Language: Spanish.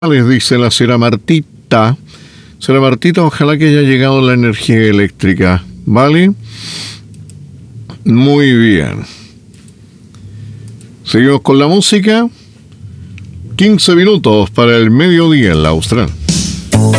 les dice la señora Martita. Señora Martita, ojalá que haya llegado la energía eléctrica, ¿vale? Muy bien. Seguimos con la música. 15 minutos para el mediodía en la Austral.